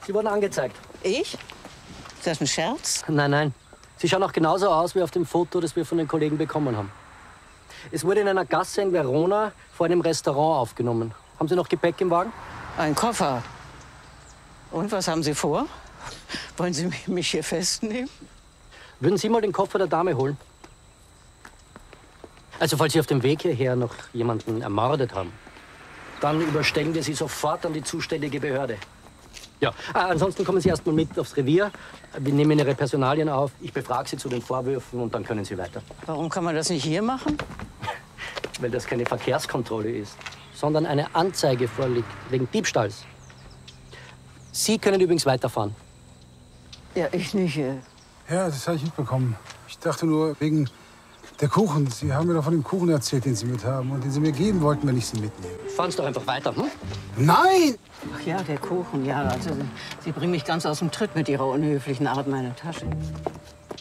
Sie wurden angezeigt. Ich? Ist das ein Scherz? Nein, nein. Sie schauen auch genauso aus wie auf dem Foto, das wir von den Kollegen bekommen haben. Es wurde in einer Gasse in Verona vor einem Restaurant aufgenommen. Haben Sie noch Gepäck im Wagen? Ein Koffer. Und was haben Sie vor? Wollen Sie mich hier festnehmen? Würden Sie mal den Koffer der Dame holen? Also, falls Sie auf dem Weg hierher noch jemanden ermordet haben, dann überstellen wir Sie sofort an die zuständige Behörde. Ja, ansonsten kommen Sie erst mal mit aufs Revier. Wir nehmen Ihre Personalien auf. Ich befrage Sie zu den Vorwürfen und dann können Sie weiter. Warum kann man das nicht hier machen? Weil das keine Verkehrskontrolle ist, sondern eine Anzeige vorliegt wegen Diebstahls. Sie können übrigens weiterfahren. Ja, ich nicht. Ja, das habe ich mitbekommen. Ich dachte nur wegen der Kuchen. Sie haben mir doch von dem Kuchen erzählt, den Sie mit haben und den Sie mir geben wollten, wenn ich Sie mitnehme. Fahren Sie doch einfach weiter, hm? Nein! Ach ja, der Kuchen, ja. Also, Sie bringen mich ganz aus dem Tritt mit Ihrer unhöflichen Art, meine Tasche.